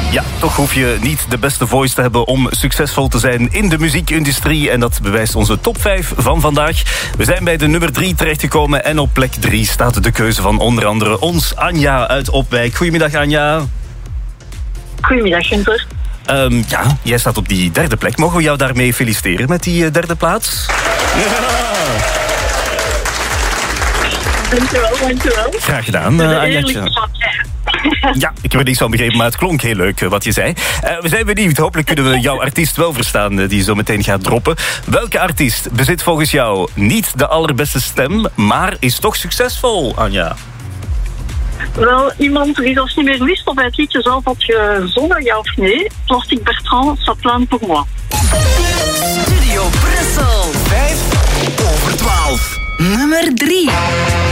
Ja, toch hoef je niet de beste voice te hebben om succesvol te zijn in de muziekindustrie. En dat bewijst onze top 5 van vandaag. We zijn bij de nummer 3 terechtgekomen en op plek 3 staat de keuze van onder andere ons Anja uit Opwijk. Goedemiddag, Anja. Goedemiddag, Gunther. Ja, jij staat op die derde plek. Mogen we jou daarmee feliciteren met die derde plaats? Dankjewel. Graag gedaan, Anja. Ja, ik heb er niks van begrepen, maar het klonk heel leuk wat je zei. We zijn benieuwd. Hopelijk kunnen we jouw artiest wel verstaan die zo meteen gaat droppen. Welke artiest bezit volgens jou niet de allerbeste stem, maar is toch succesvol, Anja? Wel, iemand die zelfs niet meer wist of hij het liedje zelf had gezongen, ja of nee. Plastic Bertrand, Ça plane pour moi. Studio Brussel. 5 over 12. Nummer 3.